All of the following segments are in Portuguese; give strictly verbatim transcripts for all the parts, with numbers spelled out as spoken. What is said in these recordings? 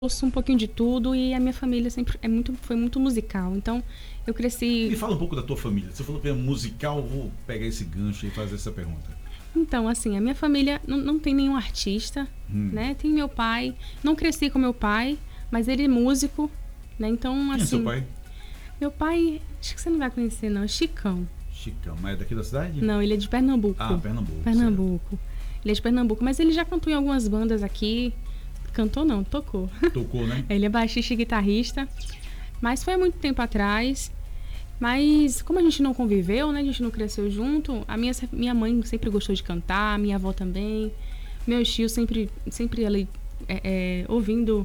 ouço um pouquinho de tudo e a minha família sempre é muito, foi muito musical. Então, eu cresci... Me fala um pouco da tua família. Você falou que é musical, vou pegar esse gancho e fazer essa pergunta. Então, assim, a minha família não, não tem nenhum artista, hum. né? Tem meu pai. Não cresci com meu pai, mas ele é músico, né? Então, assim... Quem é seu pai? Meu pai, acho que você não vai conhecer, não. É Chicão. Chicão, mas é daqui da cidade? Não, ele é de Pernambuco. Ah, Pernambuco. Pernambuco. Certo. Ele é de Pernambuco, mas ele já cantou em algumas bandas aqui. Cantou não, tocou. Tocou, né? Ele é baixista e guitarrista. Mas foi há muito tempo atrás. Mas como a gente não conviveu, né? A gente não cresceu junto. A minha, minha mãe sempre gostou de cantar, minha avó também. Meus tios sempre, sempre ali, é, é, ouvindo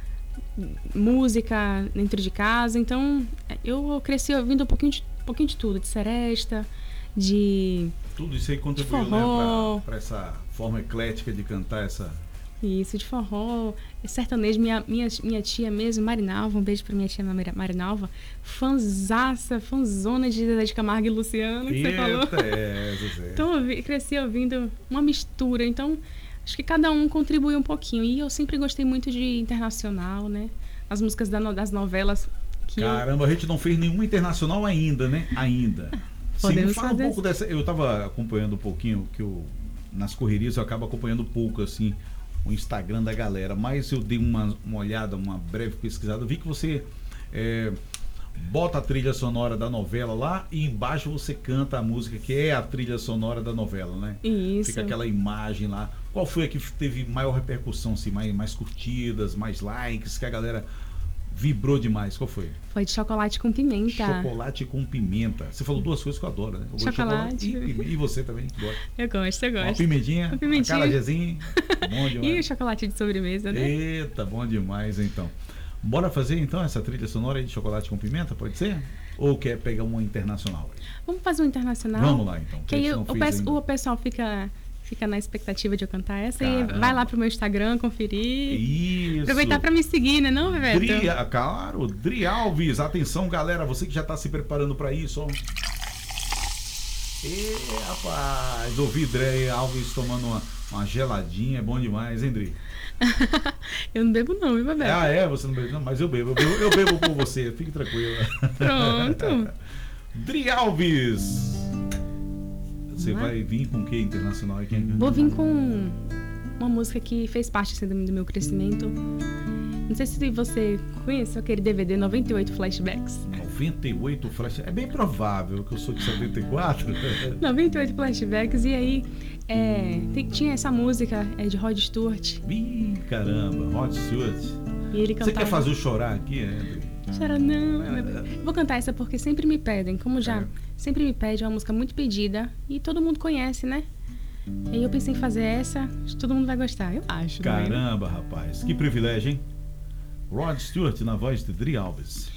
música dentro de casa. Então, eu cresci ouvindo um pouquinho de, um pouquinho de tudo. De seresta, de... Tudo isso aí contribuiu, né? Para essa forma eclética de cantar essa... Isso, de forró, sertanejo. Minha, minha, minha tia mesmo, Marinalva, um beijo pra minha tia Marinalva, fanzaça, fanzona de Zezé de Camargo e Luciano, que Eita, você falou. É, Zezé. Então, eu cresci ouvindo uma mistura. Então, acho que cada um contribui um pouquinho. E eu sempre gostei muito de internacional, né? As músicas da, das novelas. Que Caramba, eu... a gente não fez nenhum internacional ainda, né? Ainda. Podemos Sim, fala fazer... um pouco dessa... Eu tava acompanhando um pouquinho, que eu, nas correrias eu acabo acompanhando um pouco, assim... o Instagram da galera, mas eu dei uma, uma olhada, uma breve pesquisada, vi que você é, bota a trilha sonora da novela lá e embaixo você canta a música que é a trilha sonora da novela, né? Isso. Fica aquela imagem lá. Qual foi a que teve maior repercussão, assim, mais, mais curtidas, mais likes, que a galera vibrou demais? Qual foi? Foi de chocolate com pimenta. Chocolate com pimenta. Você falou duas coisas que eu adoro, né? Eu chocolate. De chocolate e, e você também gosta. Eu gosto, eu gosto. Uma pimentinha, uma pimentinha. Um acarajézinho. Bom demais. E o chocolate de sobremesa, né? Eita, bom demais, então. Bora fazer, então, essa trilha sonora aí de chocolate com pimenta, pode ser? Ou quer pegar uma internacional? Vamos fazer um internacional? Vamos lá, então. Que aí o, o pessoal fica... Fica na expectativa de eu cantar essa. Caramba. E vai lá pro meu Instagram conferir. Isso. Aproveitar para me seguir, né, não, Bebeto? Dri, claro, Dri Alves. Atenção, galera, você que já tá se preparando para isso, ó. E, rapaz, ouvi Dri Alves tomando uma, uma geladinha, é bom demais, hein, Dri? Eu não bebo não, viu, Bebeto? Ah, é? Você não bebe não? Mas eu bebo, eu bebo, eu bebo com você, fique tranquila. Pronto. Dri Alves. Você vai vir com o que internacional aqui? Vou vir com uma música que fez parte assim, do meu crescimento. Não sei se você conhece aquele D V D noventa e oito Flashbacks. noventa e oito Flashbacks? É bem provável que eu sou de setenta e quatro. noventa e oito Flashbacks. E aí é, tem, tinha essa música é, de Rod Stewart. Ih, caramba, Rod Stewart. E ele cantava... Você quer fazer eu chorar aqui, André? Chora não. Eu vou cantar essa porque sempre me pedem. Como já é. sempre me pede, é uma música muito pedida e todo mundo conhece, né? E aí eu pensei em fazer essa, acho que todo mundo vai gostar, eu acho. Caramba, rapaz, que privilégio, hein? Rod Stewart na voz de Dri Alves.